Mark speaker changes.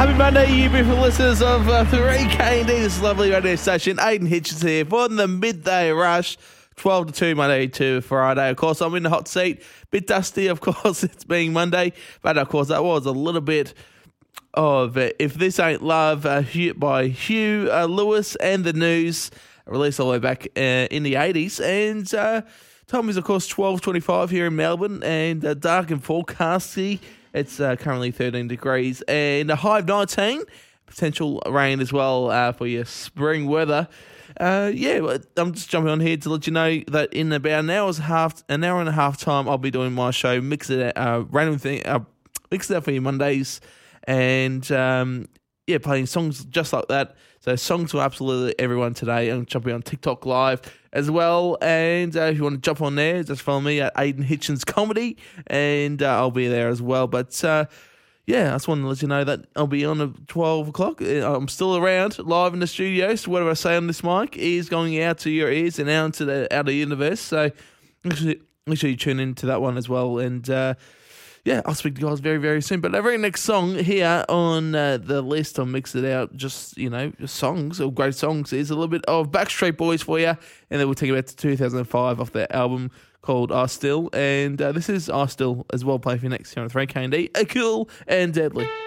Speaker 1: Happy Monday, you beautiful listeners of 3KD, this lovely radio station. Aidan Hitchens here for the midday rush, 12 to 2, Monday to Friday. Of course, I'm in the hot seat. Bit dusty, of course, it's being Monday. But, of course, that was a little bit of If This Ain't Love by Hugh Lewis and the News, released all the way back in the 80s. And time is, of course, 12:25 here in Melbourne, and dark and forecasty. It's currently 13 degrees and a high of 19. Potential rain as well for your spring weather. I'm just jumping on here to let you know that in about an hour and a half time, I'll be doing my show, Mix It Out for your Mondays, and playing songs just like that. So songs for absolutely everyone today. I'm jumping on TikTok Live as well. And if you want to jump on there, just follow me at Aidan Hitchens Comedy, and I'll be there as well. But I just wanted to let you know that I'll be on at 12 o'clock. I'm still around, live in the studio, so whatever I say on this mic is going out to your ears and out into the outer universe. So make sure you tune into that one as well. And I'll speak to you guys very, very soon. But the very next song here on the list on Mix It Out, just songs, or great songs, is a little bit of Backstreet Boys for you. And then we'll take it back to 2005 off their album called I Still. And this is I Still as well, playing for you next here on 3KD. Cool and Deadly.